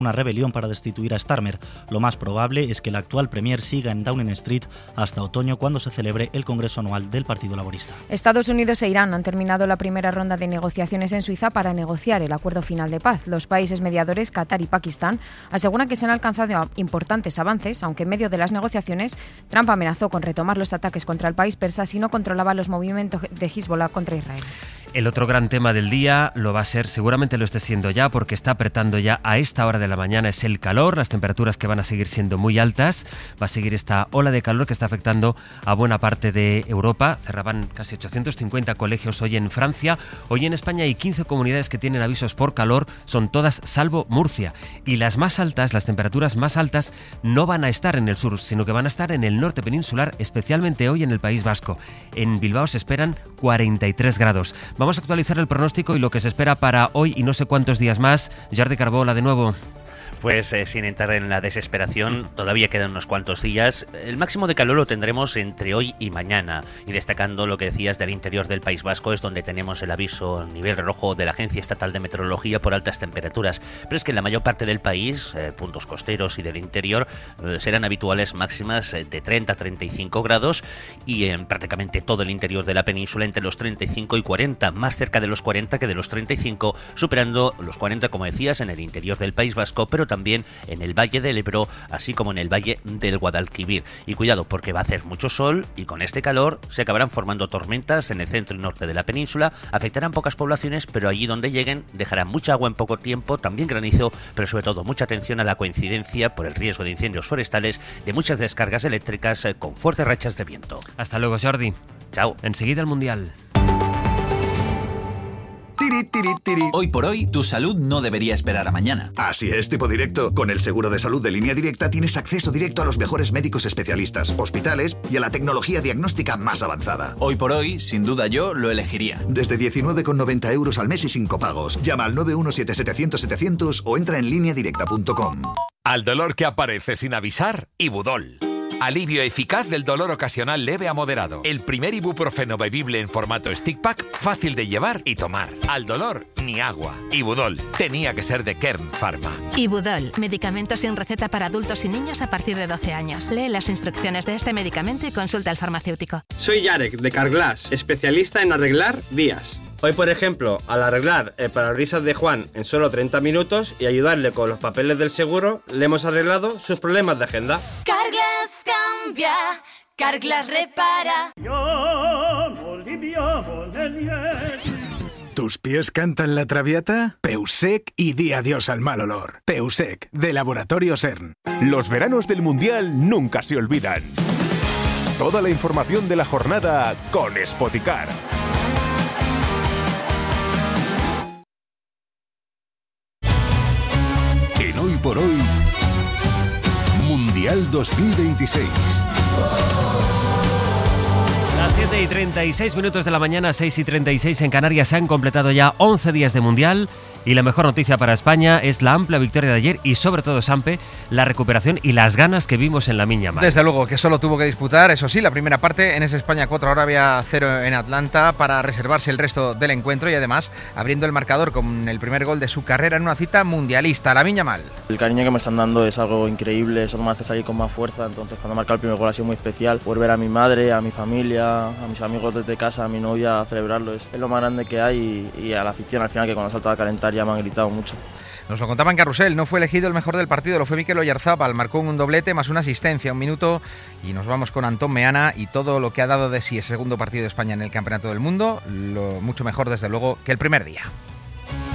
una rebelión para destituir a Starmer. Lo más probable es que el actual premier siga en Downing Street hasta otoño, cuando se celebre el Congreso Anual del Partido Laborista. Estados Unidos e Irán han terminado la primera ronda de negociaciones en Suiza para negociar el acuerdo final de paz. Los países mediadores, Qatar y Pakistán, aseguran que se han alcanzado importantes avances, aunque en medio de las negociaciones Trump amenazó con retomar los ataques contra el país persa si no controlaba los movimientos de Hezbollah contra Israel. El otro gran tema del día lo va a ser, seguramente lo esté siendo ya, porque está apretando ya a esta hora de la mañana, es el calor, las temperaturas que van a seguir siendo muy altas, va a seguir esta ola de calor que está afectando a buena parte de Europa. Cerraban casi 850 colegios hoy en Francia, hoy en España hay 15 comunidades que tienen avisos por calor, son todas salvo Murcia, y las más altas, las temperaturas más altas no van a estar en el sur, sino que van a estar en el norte peninsular, especialmente hoy en el País Vasco. En Bilbao se esperan 43 grados. Vamos a actualizar el pronóstico y lo que se espera para hoy y no sé cuántos días más. Jordi Carbola, de nuevo. Pues sin entrar en la desesperación, todavía quedan unos cuantos días. El máximo de calor lo tendremos entre hoy y mañana. Y destacando lo que decías del interior del País Vasco, es donde tenemos el aviso nivel rojo de la Agencia Estatal de Meteorología por altas temperaturas. Pero es que en la mayor parte del país, puntos costeros y del interior, serán habituales máximas de 30 a 35 grados y en prácticamente todo el interior de la península entre los 35 y 40, más cerca de los 40 que de los 35, superando los 40, como decías, en el interior del País Vasco, pero también en el Valle del Ebro, así como en el Valle del Guadalquivir. Y cuidado, porque va a hacer mucho sol y con este calor se acabarán formando tormentas en el centro y norte de la península, afectarán pocas poblaciones, pero allí donde lleguen dejarán mucha agua en poco tiempo, también granizo, pero sobre todo mucha atención a la coincidencia por el riesgo de incendios forestales, de muchas descargas eléctricas con fuertes rachas de viento. Hasta luego, Jordi. Chao. Enseguida el Mundial. Hoy por hoy, tu salud no debería esperar a mañana. Así es, tipo directo. Con el seguro de salud de Línea Directa tienes acceso directo a los mejores médicos especialistas, hospitales y a la tecnología diagnóstica más avanzada. Hoy por hoy, sin duda yo lo elegiría. Desde 19,90 euros al mes y sin copagos. Llama al 917-700-700 o entra en lineadirecta.com. Al dolor que aparece sin avisar, Ibudol. Alivio eficaz del dolor ocasional leve a moderado. El primer ibuprofeno bebible en formato stick pack, fácil de llevar y tomar. Al dolor, ni agua. Ibudol. Tenía que ser de Kern Pharma. Ibudol. Medicamento sin receta para adultos y niños a partir de 12 años. Lee las instrucciones de este medicamento y consulta al farmacéutico. Soy Yarek, de Carglass, especialista en arreglar vías. Hoy, por ejemplo, al arreglar el parabrisas de Juan en solo 30 minutos y ayudarle con los papeles del seguro, le hemos arreglado sus problemas de agenda. Carglass cambia, Carglass repara. ¿Tus pies cantan la traviata? Peusec y di adiós al mal olor. Peusec, de Laboratorio CERN. Los veranos del Mundial nunca se olvidan. Toda la información de la jornada con Spoticar. Hoy por hoy, Mundial 2026. Las 7:36 de la mañana, 6:36 en Canarias, se han completado ya 11 días de Mundial. Y la mejor noticia para España es la amplia victoria de ayer y sobre todo, Sampe, la recuperación y las ganas que vimos en Lamine Yamal. Desde luego que solo tuvo que disputar, eso sí, la primera parte en ese España 4, ahora había 0 en Atlanta para reservarse el resto del encuentro y además abriendo el marcador con el primer gol de su carrera en una cita mundialista. Lamine Yamal. El cariño que me están dando es algo increíble, eso me hace salir con más fuerza, entonces cuando marca el primer gol ha sido muy especial, por ver a mi madre, a mi familia, a mis amigos desde casa, a mi novia, a celebrarlo, es lo más grande que hay y a la afición al final, que cuando ha saltado a calentar ya me han gritado mucho. Nos lo contaba en Carrusel, no fue elegido el mejor del partido, lo fue Mikel Oyarzábal, marcó un doblete más una asistencia, un minuto, y nos vamos con Antón Meana y todo lo que ha dado de sí ese segundo partido de España en el Campeonato del Mundo, mucho mejor desde luego que el primer día.